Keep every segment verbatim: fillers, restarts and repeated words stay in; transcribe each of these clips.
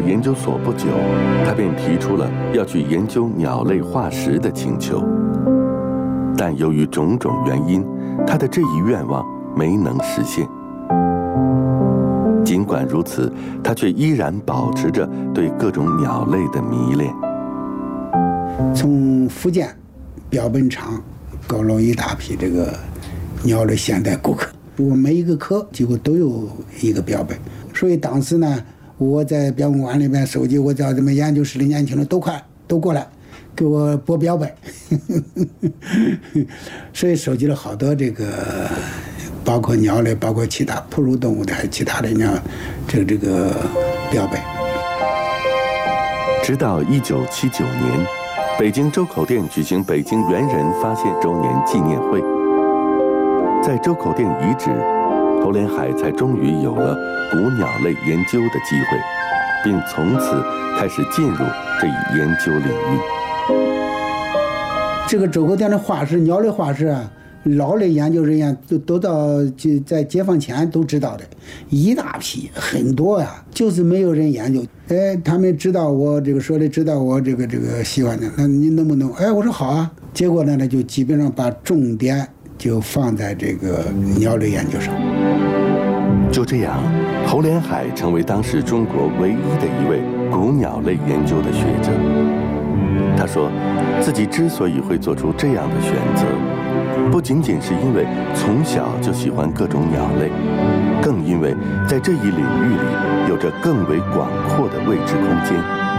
研究所不久，他便提出了要去研究鸟类化石的请求。但由于种种原因，他的这一愿望没能实现。尽管如此，他却依然保持着对各种鸟类的迷恋。 从福建标本厂搞了一大批这个鸟类现代骨壳，我每一个科几乎都有一个标本，所以当时呢，我在标本馆里面收集，我叫咱们研究室的年轻人都快都过来给我拨标本，所以收集了好多这个，包括鸟类，包括其他哺乳动物的，还有其他的鸟，这个这个标本。 直到一九七九年，北京周口店举行北京猿人发现周年纪念会，在周口店遗址，侯连海才终于有了古鸟类研究的机会，并从此开始进入这一研究领域。 这个周口店的化石，鸟类化石啊，老的研究人员都都到就在解放前都知道的，一大批很多呀、啊，就是没有人研究。哎，他们知道我这个说的，知道我这个这个喜欢的，那你能不能？哎，我说好啊。结果呢，那就基本上把重点就放在这个鸟类研究上。 就这样，侯连海成为当时中国唯一的一位古鸟类研究的学者。他说，自己之所以会做出这样的选择，不仅仅是因为从小就喜欢各种鸟类，更因为在这一领域里有着更为广阔的未知空间。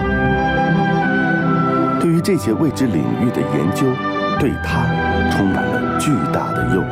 对于这些未知领域的研究，对他充满了巨大的诱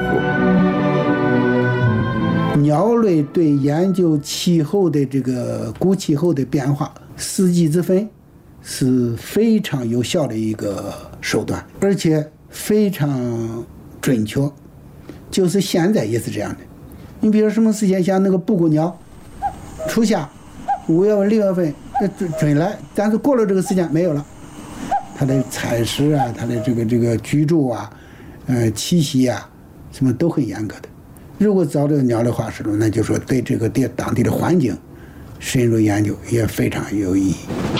惑。 鸟类对研究气候的这个古气候的变化、四季之分是非常有效的一个手段，而且非常准确，就是现在也是这样的。你比如什么时间，像那个布谷鸟，初夏五月份、六月份准准来，但是过了这个时间没有了，它的采食啊，它的这个这个居住啊，呃栖息啊，什么都很严格的。如果找这个鸟类化石了，那就说对这个地当地的环境深入研究也非常有意义。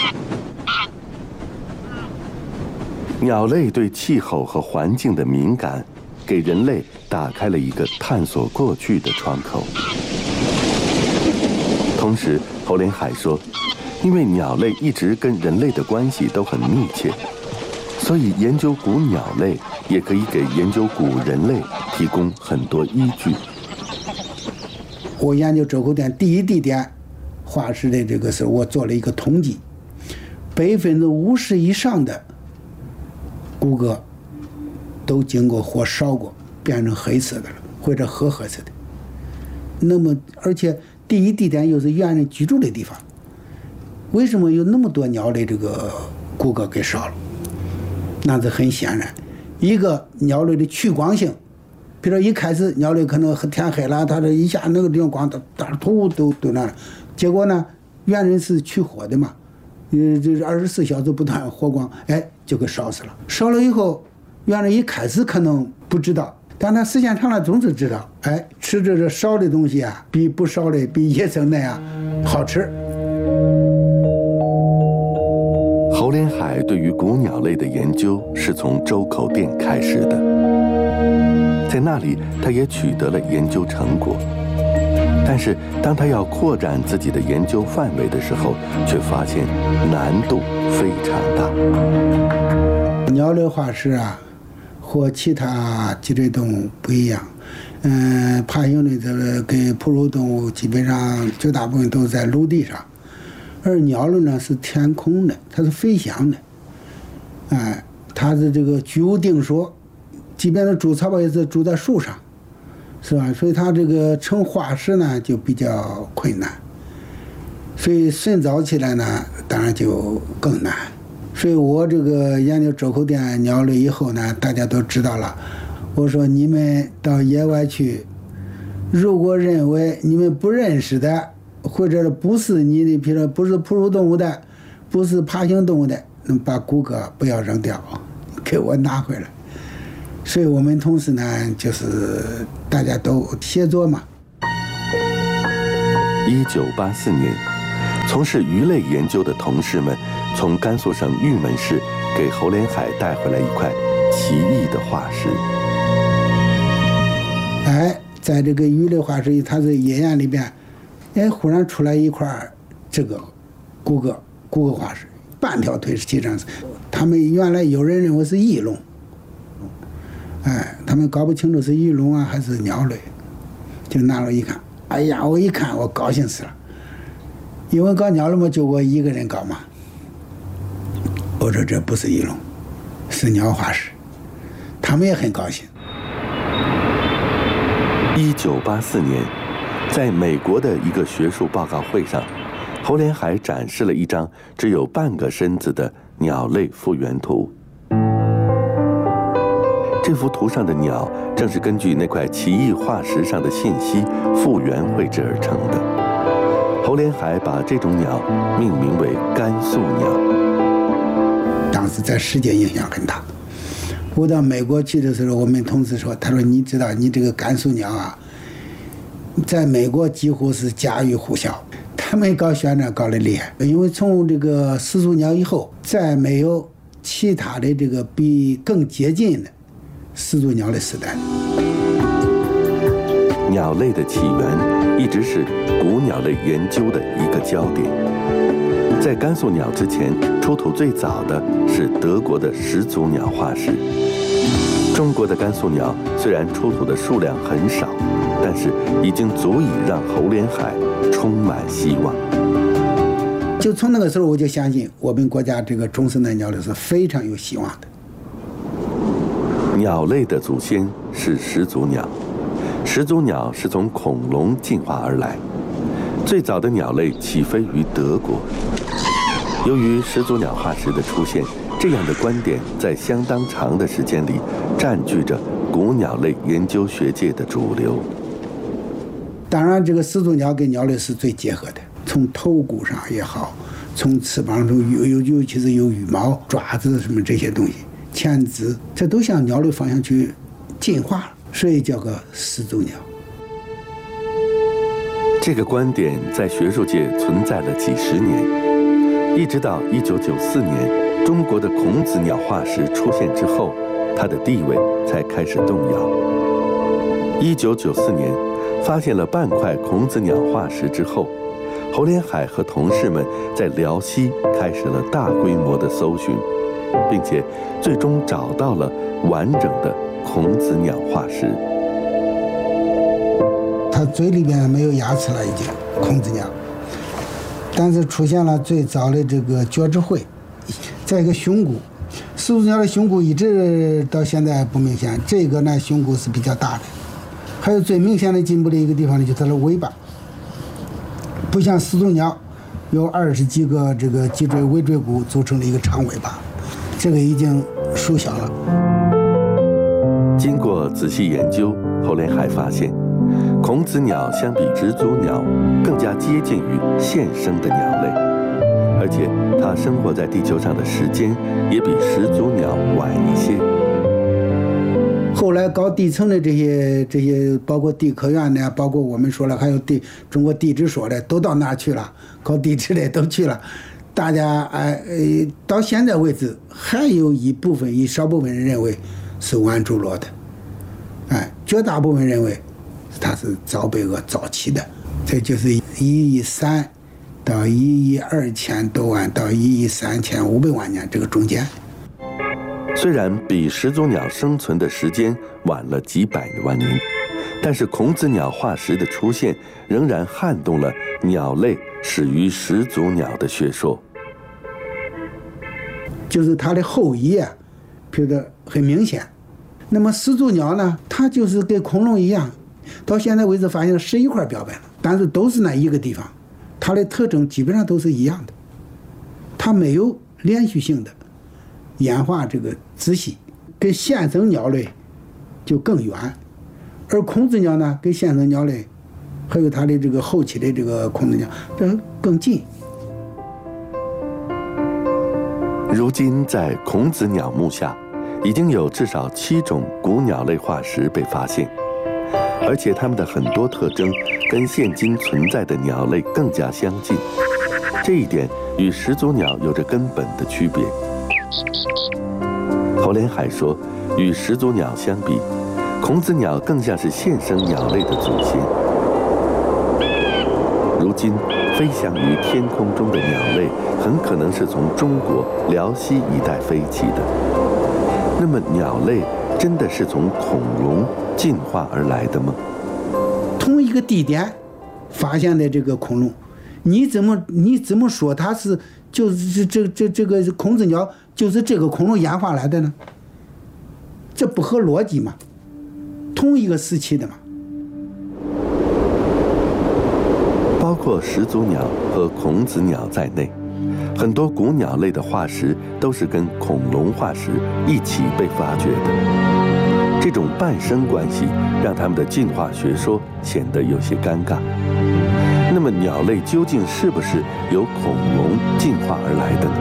鸟类对气候和环境的敏感，给人类打开了一个探索过去的窗口。同时，侯连海说，因为鸟类一直跟人类的关系都很密切，所以研究古鸟类也可以给研究古人类提供很多依据。 我研究周口店第一地点化石的这个时候，我做了一个统计，百分之五十以上的骨骼都经过火烧过，变成黑色的了，或者褐褐色的。那么，而且第一地点又是猿人居住的地方，为什么有那么多鸟类这个骨骼给烧了？那是很显然，一个鸟类的趋光性，比如说一开始鸟类可能天黑了，它这一下那个地方光，它头都都那了，结果呢，猿人是取火的嘛，呃，就是二十四小时不断火光，哎，就给烧死了。烧了以后，猿人一开始可能不知道，但他时间长了总是知道，哎，吃这这烧的东西啊，比不烧的，比野生的呀好吃。 侯连海对于古鸟类的研究是从周口店开始的，在那里他也取得了研究成果。但是当他要扩展自己的研究范围的时候，却发现难度非常大。 鸟类化石啊，和其他脊椎动物不一样。嗯、呃，爬行类的跟哺乳动物基本上绝大部分都在陆地上，而鸟类呢是天空的，它是飞翔的。哎、呃，它是这个居无定所，即便是筑巢吧，也是住在树上。是吧？所以它这个成化石呢就比较困难，所以寻找起来呢当然就更难。所以我这个研究周口店鸟类以后呢，大家都知道了。我说你们到野外去，如果认为你们不认识的，或者不是你的，比如说不是哺乳动物的，不是爬行动物的，那把骨骼不要扔掉，给我拿回来。所以我们同时呢，就是大家都协作嘛。 一九八四年， 从事鱼类研究的同事们从甘肃省玉门市给侯连海带回来一块奇异的化石。 哎，在这个鱼类化石，它的野眼里边，哎，忽然出来一块这个骨骼骨骼化石，半条腿实际上是，他们原来有人认为是翼龙，哎，他们搞不清楚是翼龙啊还是鸟类，就拿了一看，哎呀，我一看我高兴死了，因为搞鸟类嘛就我一个人搞嘛，我说这不是翼龙，是鸟化石，他们也很高兴。 一九八四年，在美国的一个学术报告会上，侯连海展示了一张只有半个身子的鸟类复原图。这幅图上的鸟正是根据那块奇异化石上的信息复原绘制而成的。侯连海把这种鸟命名为甘肃鸟。 当时在世界影响很大。我到美国去的时候，我们同事说，他说你知道你这个甘肃鸟啊，在美国几乎是家喻户晓。他们搞宣传搞得厉害，因为从这个始祖鸟以后，再没有其他的这个比更接近的始祖鸟的时代。 鸟类的起源一直是古鸟类研究的一个焦点。在甘肃鸟之前，出土最早的是德国的始祖鸟化石。中国的甘肃鸟虽然出土的数量很少，但是已经足以让侯连海充满希望。 就从那个时候，我就相信我们国家这个中生代鸟类是非常有希望的。 鸟类的祖先是始祖鸟，始祖鸟是从恐龙进化而来。最早的鸟类起飞于德国。由于始祖鸟化石的出现，这样的观点在相当长的时间里占据着古鸟类研究学界的主流。 当然，这个始祖鸟跟鸟类是最结合的，从头骨上也好，从翅膀上尤尤尤其是有羽毛、爪子什么这些东西，前肢，这都向鸟类方向去进化了，所以叫个始祖鸟。 这个观点在学术界存在了几十年，一直到一九九四年，中国的孔子鸟化石出现之后，它的地位才开始动摇。一九九四年，发现了半块孔子鸟化石之后，侯连海和同事们在辽西开始了大规模的搜寻，并且最终找到了完整的孔子鸟化石。 它嘴里边没有牙齿了，已经孔子鸟，但是出现了最早的这个角质喙，再一个胸骨，始祖鸟的胸骨一直到现在不明显，这个呢胸骨是比较大的。还有最明显的进步的一个地方呢，就是它的尾巴，不像始祖鸟有二十几个这个脊椎尾椎骨组成了一个长尾巴，这个已经缩小了。 经过仔细研究，侯连海发现，孔子鸟相比始祖鸟更加接近于现生的鸟类，而且它生活在地球上的时间也比始祖鸟晚一些。 后来搞地层的这些这些，包括地科院的，包括我们说了，还有地中国地质所的，都到那儿去了，搞地质的都去了。大家哎呃，到现在为止，还有一部分一少部分人认为是晚筑落的，哎，绝大部分认为它是早北鄂早期的，这就是一亿三到一亿二千多万到一亿三千五百万年这个中间。 虽然比始祖鸟生存的时间晚了几百万年，但是孔子鸟化石的出现仍然撼动了鸟类始于始祖鸟的学说。 就是它的后裔啊，觉得很明显。那么始祖鸟呢，它就是跟恐龙一样，到现在为止发现了十一块标本，但是都是那一个地方，它的特征基本上都是一样的，它没有连续性的演化这个仔细，跟现生鸟类就更远，而孔子鸟呢，跟现生鸟类还有它的这个后期的这个孔子鸟这更近。 如今在孔子鸟墓下，已经有至少七种古鸟类化石被发现，而且它们的很多特征跟现今存在的鸟类更加相近， 这一点与始祖鸟有着根本的区别。侯连海说，与始祖鸟相比，孔子鸟更像是现生鸟类的祖先。如今飞翔于天空中的鸟类，很可能是从中国辽西一带飞起的。那么鸟类真的是从恐龙进化而来的吗？ 同一个地点发现的这个恐龙，你怎么你怎么说它是就是这这这个孔子鸟就是这个恐龙演化来的呢？这不合逻辑嘛？同一个时期的嘛。 包括始祖鸟和孔子鸟在内，很多古鸟类的化石都是跟恐龙化石一起被发掘的。这种伴生关系让它们的进化学说显得有些尴尬。那么鸟类究竟是不是由恐龙进化而来的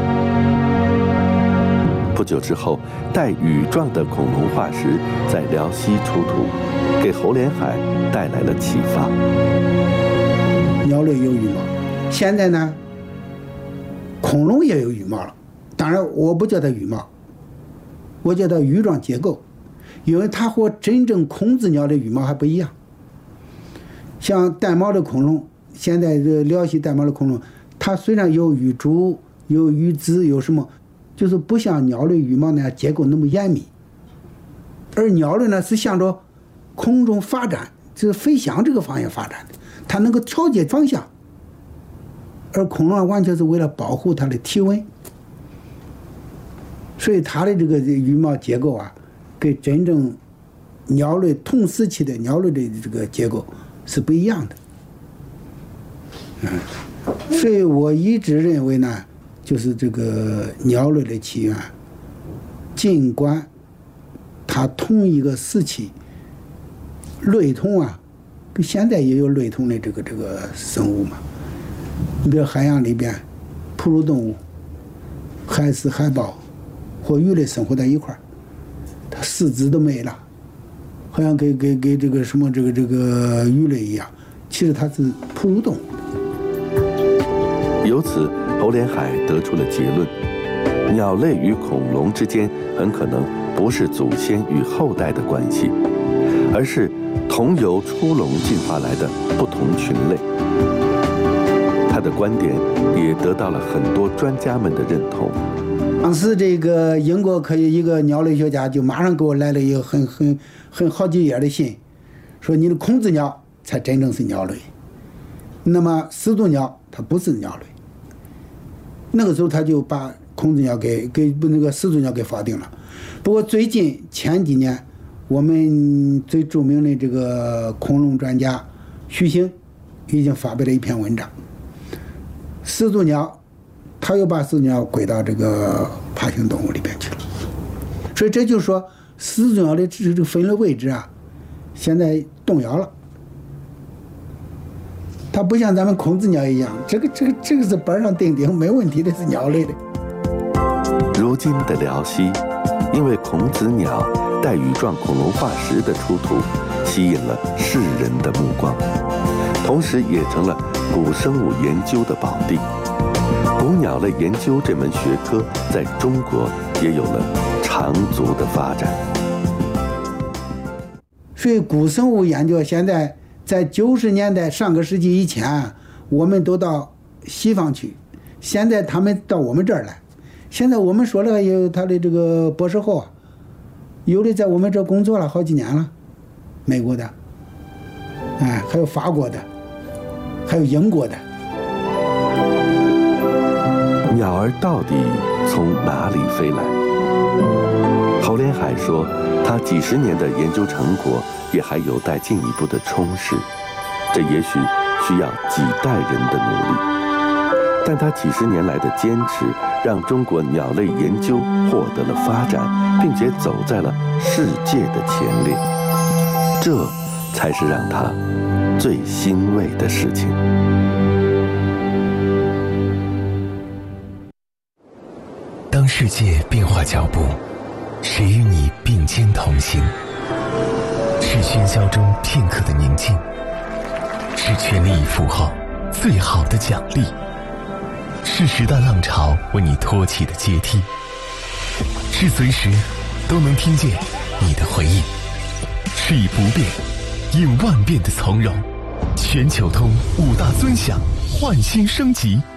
呢？不久之后，带羽状的恐龙化石在辽西出土，给侯连海带来了启发。 鸟类有羽毛，现在呢，恐龙也有羽毛了。当然，我不叫它羽毛，我叫它羽状结构，因为它和真正孔子鸟的羽毛还不一样。像带毛的恐龙，现在这辽西带毛的恐龙，它虽然有羽珠、有羽子，有什么，就是不像鸟类羽毛那样结构那么严密。而鸟类呢，是向着空中发展，就是飞翔这个方向发展的。它能够调节方向，而恐龙完全是为了保护它的体温，所以它的这个羽毛结构啊，跟真正鸟类同时期的鸟类的这个结构是不一样的。嗯，所以我一直认为呢，就是这个鸟类的起源，尽管它同一个时期类同啊。现在也有类同的这个这个生物嘛，你比如海洋里边，哺乳动物、海狮、海豹和鱼类生活在一块儿，它四肢都没了，好像跟跟跟这个什么这个这个鱼类一样，其实它是哺乳动物。 由此，侯连海得出了结论：鸟类与恐龙之间很可能不是祖先与后代的关系，而是同由出笼进化来的不同群类。他的观点也得到了很多专家们的认同。 当时这个英国科学一个鸟类学家就马上给我来了一个很很很好几页的信，说你的孔子鸟才真正是鸟类，那么始祖鸟它不是鸟类。那个时候他就把孔子鸟给给那个始祖鸟给否定了。不过最近前几年，我们最著名的这个恐龙专家徐行已经发表了一篇文章，始祖鸟，他又把始祖鸟归到这个爬行动物里边去了。所以这就是说，始祖鸟的这个分类位置啊，现在动摇了。它不像咱们孔子鸟一样，这个这个这个是板上钉钉没问题的，是鸟类的。 如今的辽西，因为孔子鸟带羽状恐龙化石的出土，吸引了世人的目光，同时也成了古生物研究的宝地。古鸟类研究这门学科在中国也有了长足的发展。 所以古生物研究现在在九十年代上个世纪以前，我们都到西方去，现在他们到我们这儿来。现在我们说了，有他的这个博士后啊，有的在我们这儿工作了好几年了，美国的，哎，还有法国的，还有英国的。 鸟儿到底从哪里飞来？侯连海说，他几十年的研究成果也还有待进一步的充实，这也许需要几代人的努力。但他几十年来的坚持，让中国鸟类研究获得了发展，并且走在了世界的前列，这才是让他最欣慰的事情。 当世界变化脚步，谁与你并肩同行？是喧嚣中片刻的宁静，是全力以赴后最好的奖励。 是时代浪潮为你托起的阶梯，是随时都能听见你的回应，是以不变应万变的从容。全球通五大尊享，焕新升级。